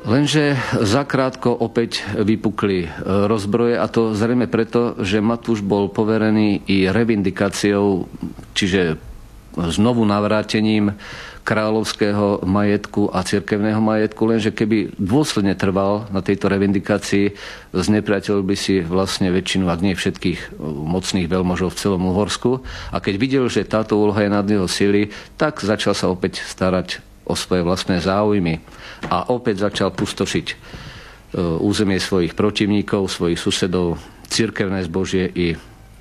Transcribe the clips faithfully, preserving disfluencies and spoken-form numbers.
Lenže zakrátko opäť vypukli rozbroje a to zrejme preto, že Matúš bol poverený i revindikáciou, čiže znovu navrátením kráľovského majetku a cirkevného majetku, lenže keby dôsledne trval na tejto revindikácii, znepriateľil by si vlastne väčšinu, ak nie všetkých mocných veľmožov v celom Uhorsku. A keď videl, že táto úloha je nad jeho sily, tak začal sa opäť starať o svoje vlastné záujmy a opäť začal pustošiť územie svojich protivníkov, svojich susedov, cirkevné zbožie i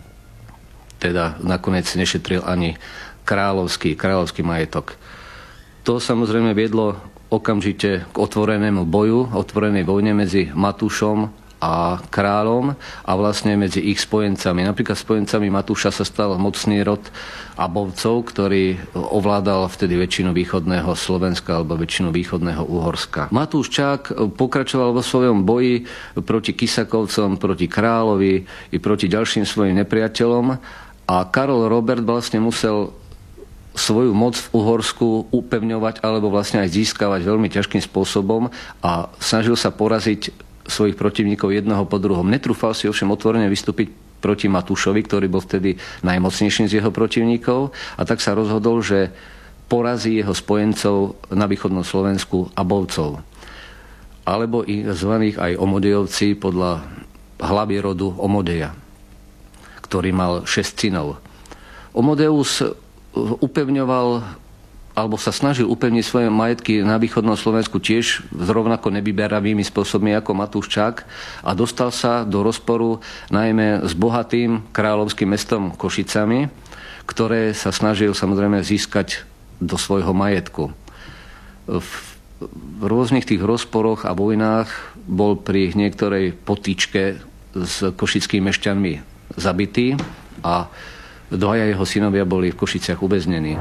teda nakoniec nešetril ani kráľovský, kráľovský majetok. To samozrejme viedlo okamžite k otvorenému boju, otvorenej vojne medzi Matúšom a kráľom a vlastne medzi ich spojencami. Napríklad spojencami Matúša sa stal mocný rod Abovcov, ktorý ovládal vtedy väčšinu východného Slovenska alebo väčšinu východného Uhorska. Matúš Čák pokračoval vo svojom boji proti Kisakovcom, proti kráľovi i proti ďalším svojim nepriateľom a Karol Robert vlastne musel svoju moc v Uhorsku upevňovať alebo vlastne aj získavať veľmi ťažkým spôsobom a snažil sa poraziť svojich protivníkov jedného po druhom. Netrúfal si ovšem otvorene vystúpiť proti Matúšovi, ktorý bol vtedy najmocnejším z jeho protivníkov a tak sa rozhodol, že porazí jeho spojencov na východnom Slovensku Abovcov. Alebo i zvaných aj Omodejovci podľa hlavy rodu Omodeja, ktorý mal šesť synov. Omodeus upevňoval alebo sa snažil upevniť svoje majetky na východnom Slovensku tiež s rovnako nevyberavými spôsobmi ako Matúš Čák a dostal sa do rozporu najmä s bohatým kráľovským mestom Košicami, ktoré sa snažil samozrejme získať do svojho majetku. V, v rôznych tých rozporoch a vojnách bol pri niektorej potýčke s košickými mešťanmi zabitý a dvaja jeho synovia boli v Košiciach uväznení.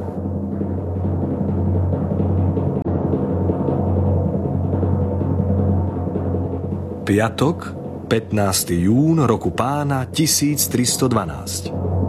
Piatok, pätnásteho júna roku pána tisíctristodvanásť.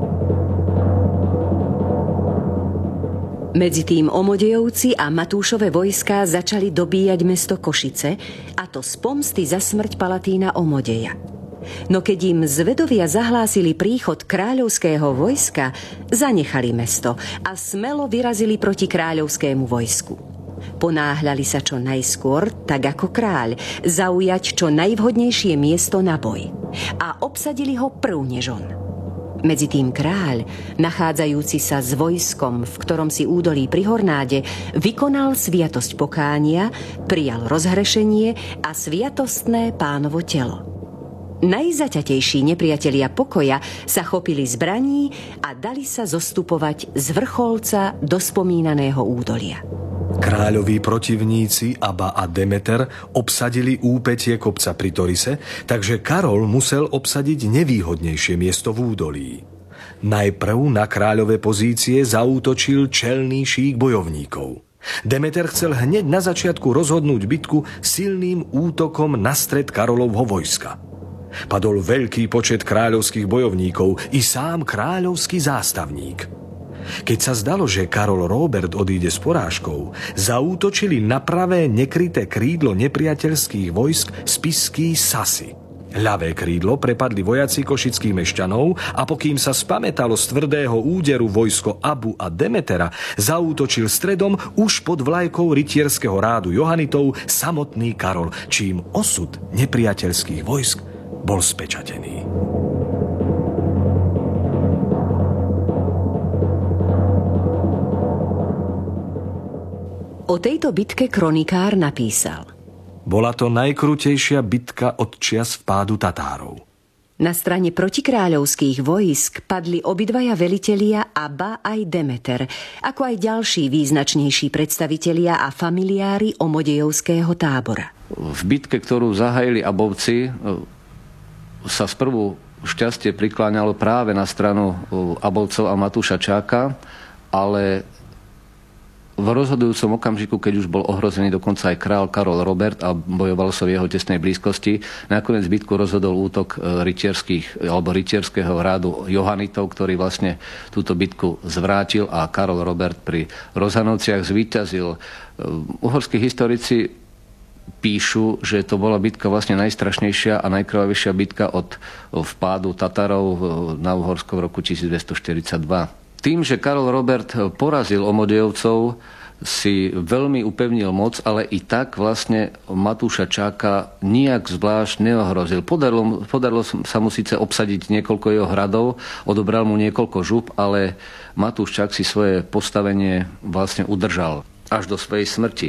Medzitým Omodejovci a Matúšove vojská začali dobíjať mesto Košice, a to z pomsty za smrť Palatína Omodeja. No keď im zvedovia zahlásili príchod kráľovského vojska, zanechali mesto a smelo vyrazili proti kráľovskému vojsku. Ponáhľali sa čo najskôr, tak ako kráľ, zaujať čo najvhodnejšie miesto na boj. A obsadili ho prv než on. Medzitým kráľ, nachádzajúci sa s vojskom, v ktorom si údolí pri Hornáde, vykonal sviatosť pokánia, prijal rozhrešenie a sviatostné pánovo telo. Najzaťatejší nepriatelia pokoja sa chopili zbraní a dali sa zostupovať z vrcholca do spomínaného údolia. Kráľoví protivníci Aba a Demeter obsadili úpätie kopca pri Torise, takže Karol musel obsadiť nevýhodnejšie miesto v údolí. Najprv na kráľové pozície zaútočil čelný šík bojovníkov. Demeter chcel hneď na začiatku rozhodnúť bitku silným útokom na stred Karolovho vojska. Padol veľký počet kráľovských bojovníkov i sám kráľovský zástavník. Keď sa zdalo, že Karol Róbert odíde s porážkou, zaútočili na pravé nekryté krídlo nepriateľských vojsk spišskí Sasy. Ľavé krídlo prepadli vojaci košických mešťanov a pokým sa spamätalo z tvrdého úderu vojsko Abu a Demetera, zaútočil stredom už pod vlajkou rytierského rádu Johanitov samotný Karol, čím osud nepriateľských vojsk bol spečatený. O tejto bitke kronikár napísal: Bola to najkrutejšia bitka od čias vpádu Tatárov. Na strane protikráľovských vojsk padli obidvaja velitelia Aba aj Demeter, ako aj ďalší význačnejší predstavitelia a familiári Omodejovského tábora. V bitke, ktorú zahájili Abovci, sa sprvu šťastie prikláňalo práve na stranu Abovcov a Matúša Čáka, ale v rozhodujúcom okamžiku, keď už bol ohrozený dokonca aj král Karol Robert a bojoval sa v jeho tesnej blízkosti, nakoniec bitku rozhodol útok rytierských alebo rytierského rádu Johanitov, ktorý vlastne túto bitku zvrátil a Karol Robert pri Rozhanovciach zvíťazil. Uhorskí historici píšu, že to bola bitka vlastne najstrašnejšia a najkrvavejšia bitka od vpádu Tatarov na Uhorsko v roku tisícdvestoštyridsaťdva. Tým, že Karol Robert porazil Omodejovcov, si veľmi upevnil moc, ale i tak vlastne Matúša Čáka nijak zvlášť neohrozil. Podarilo, podarilo sa mu síce obsadiť niekoľko jeho hradov, odobral mu niekoľko žúb, ale Matúš Čák si svoje postavenie vlastne udržal až do svojej smrti.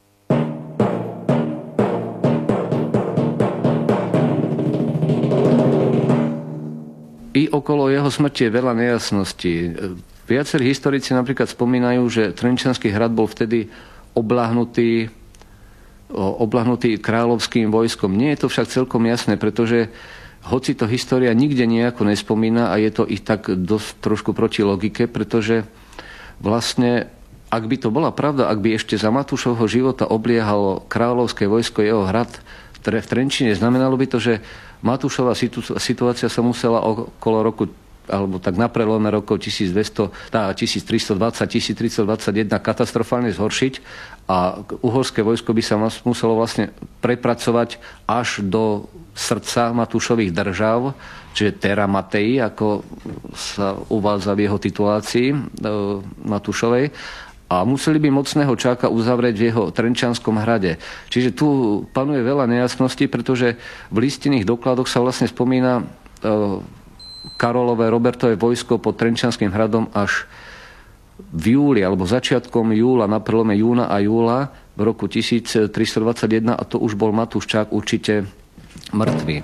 I okolo jeho smrti je veľa nejasností. Viacerí historici napríklad spomínajú, že Trenčiansky hrad bol vtedy obľahnutý, obľahnutý kráľovským vojskom. Nie je to však celkom jasné, pretože hoci to história nikde nejako nespomína a je to i tak dosť trošku proti logike, pretože vlastne, ak by to bola pravda, ak by ešte za Matúšovho života obliehalo kráľovské vojsko jeho hrad v Trenčine, znamenalo by to, že Matúšova situácia sa musela okolo roku alebo tak na prelome rokov tisícdvesto, tá, tisíctristodvadsať tisíctristodvadsaťjeden katastrofálne zhoršiť a uhorské vojsko by sa muselo vlastne prepracovať až do srdca Matúšových držav, čiže Terra Matei, ako sa uvádza v jeho titulácii e, Matúšovej. A museli by mocného Čáka uzavrieť v jeho Trenčianskom hrade. Čiže tu panuje veľa nejasností, pretože v listinných dokladoch sa vlastne spomína e, Karolové Robertové vojsko pod Trenčianskym hradom až v júli, alebo začiatkom júla, na prelome júna a júla v roku tisíctristodvadsaťjeden a to už bol Matúš Čák určite mŕtvý.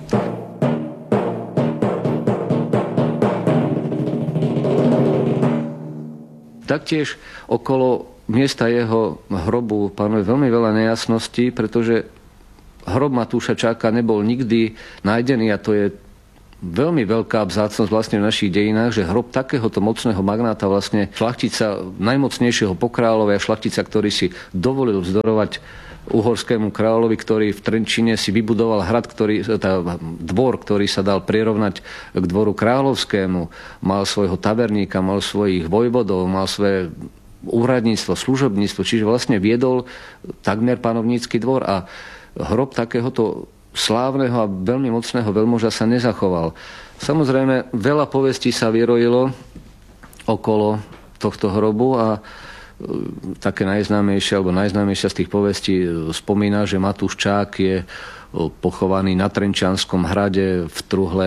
Taktiež okolo miesta jeho hrobu panuje veľmi veľa nejasností, pretože hrob Matúša Čáka nebol nikdy nájdený a to je veľmi veľká vzácnosť vlastne v našich dejinách, že hrob takéhoto mocného magnáta, vlastne šlachtica najmocnejšieho po kráľovi a šlachtica, ktorý si dovolil vzdorovať uhorskému kráľovi, ktorý v Trenčine si vybudoval hrad, ktorý, tá, dvor, ktorý sa dal prirovnať k dvoru kráľovskému, mal svojho taverníka, mal svojich vojvodov, mal svoje úradníctvo, služobníctvo, čiže vlastne viedol takmer panovnícky dvor a hrob takéhoto slávneho a veľmi mocného veľmoža sa nezachoval. Samozrejme, veľa povestí sa vyrojilo okolo tohto hrobu a také najznámejšie, alebo najznámejšia z tých povestí spomína, že Matúš Čák je pochovaný na Trenčianskom hrade v truhle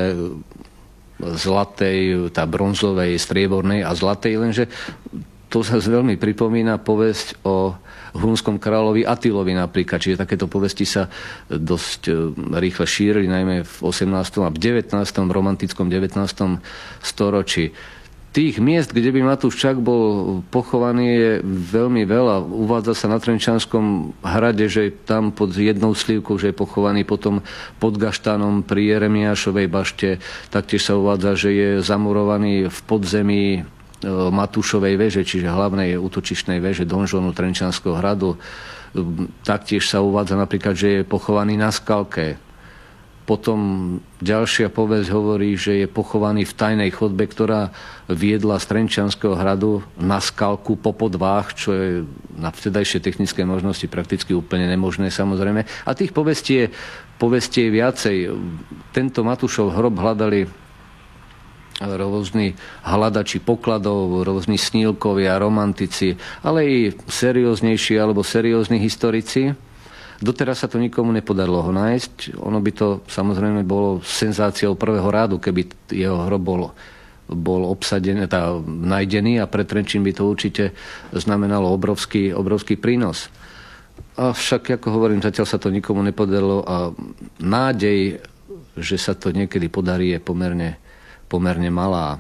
zlatej, tá bronzovej, striebornej a zlatej, lenže to sa veľmi pripomína povesť o hunskom kráľovi Attilovi napríklad. Čiže takéto povesti sa dosť rýchle šírili, najmä v osemnástom a v devätnástom romantickom devätnástom storočí. Tých miest, kde by Matúš Čák bol pochovaný, je veľmi veľa. Uvádza sa na Trenčianskom hrade, že tam pod jednou slívkou, že je pochovaný, potom pod Gaštánom pri Jeremiášovej bašte. Taktiež sa uvádza, že je zamurovaný v podzemí Matúšovej veže, čiže hlavnej útočišnej veže donžonu Trenčianskeho hradu. Taktiež sa uvádza napríklad, že je pochovaný na skalke. Potom ďalšia povesť hovorí, že je pochovaný v tajnej chodbe, ktorá viedla z Trenčianskeho hradu na skalku po podvách, čo je na vtedajšie technické možnosti prakticky úplne nemožné, samozrejme. A tých povestí je, povestí je viacej. Tento Matúšov hrob hľadali rôzni hľadači pokladov, rôzni snílkovia, romantici, ale i serióznejší alebo seriózni historici. Doteraz sa to nikomu nepodarilo ho nájsť. Ono by to samozrejme bolo senzáciou prvého rádu, keby jeho hrob bol, bol obsadený, tá, nájdený a pre Trenčín by to určite znamenalo obrovský, obrovský prínos. Avšak, ako hovorím, zatiaľ sa to nikomu nepodarilo a nádej, že sa to niekedy podarí, je pomerne pomerne malá.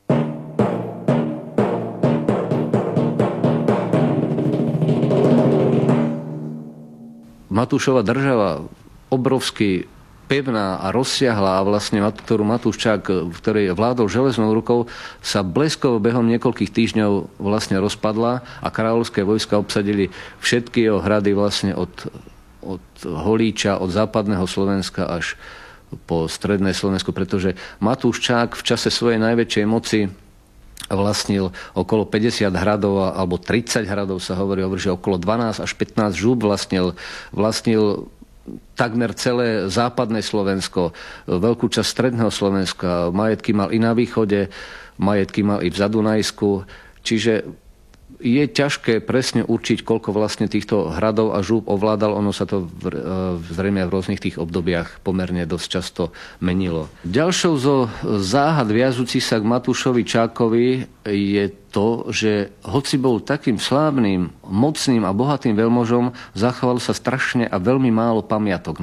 Matúšova država obrovsky pevná a rozsiahla a vlastne, ktorú Matúš Čák, ktorý vládol železnou rukou, sa bleskovo behom niekoľkých týždňov vlastne rozpadla a kráľovské vojska obsadili všetky jeho hrady vlastne od, od Holíča, od západného Slovenska až po stredné Slovensko, pretože Matúš Čák v čase svojej najväčšej moci vlastnil okolo päťdesiat hradov, alebo tridsať hradov sa hovorí, hovorí, že okolo dvanásť až pätnásť žúb vlastnil, vlastnil takmer celé západné Slovensko, veľkú časť stredného Slovenska, majetky mal i na východe, majetky mal i v Zadunajsku, čiže je ťažké presne určiť, koľko vlastne týchto hradov a žúb ovládal. Ono sa to v, zrejme v rôznych tých obdobiach pomerne dosť často menilo. Ďalšou zo záhad viazúcich sa k Matúšovi Čákovi je to, že hoci bol takým slávnym, mocným a bohatým veľmožom, zachoval sa strašne a veľmi málo pamiatok